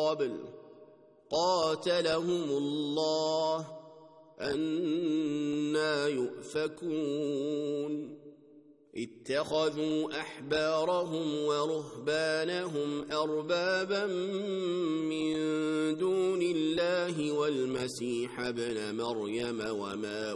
قبل قاتلهم الله أنى يؤفكون اتخذوا أحبارهم ورهبانهم أربابا من دون الله والمسيح ابن مريم وما